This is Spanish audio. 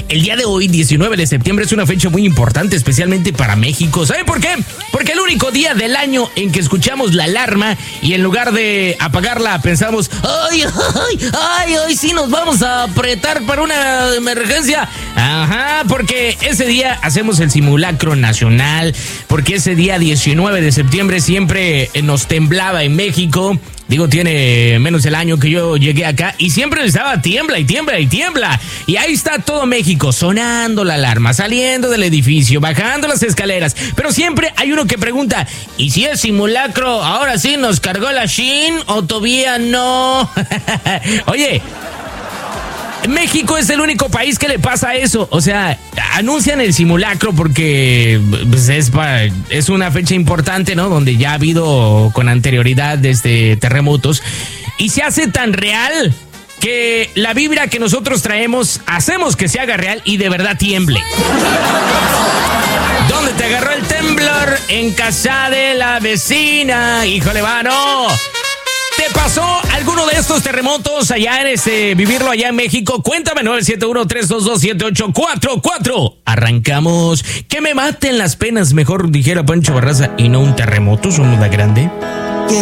el día de hoy, 19 de septiembre, es una fecha muy importante, especialmente para México. ¿Saben por qué? Porque el único día del año en que escuchamos la alarma y en lugar de apagarla pensamos, hoy sí nos vamos a apretar para una emergencia. Ajá, porque ese día hacemos el simulacro nacional, porque ese día 19 de septiembre siempre nos temblaba en México. Digo, tiene menos el año que yo llegué acá y siempre estaba tiembla y tiembla y tiembla. Y ahí está todo México sonando la alarma, saliendo del edificio, bajando las escaleras. Pero siempre hay uno que pregunta, ¿y si es simulacro, ahora sí nos cargó la Shin o todavía no? Oye, México es el único país que le pasa eso. O sea, anuncian el simulacro porque pues, es una fecha importante, ¿no? Donde ya ha habido con anterioridad terremotos. Y se hace tan real que la vibra que nosotros traemos hacemos que se haga real y de verdad tiemble. ¿Dónde te agarró el temblor? En casa de la vecina. Híjole, no. ¿Te pasó alguno de estos terremotos allá vivirlo allá en México? Cuéntame, 971-322-7844. Arrancamos. Que me maten las penas, mejor dijera Pancho Barraza, y no un terremoto, somos la grande.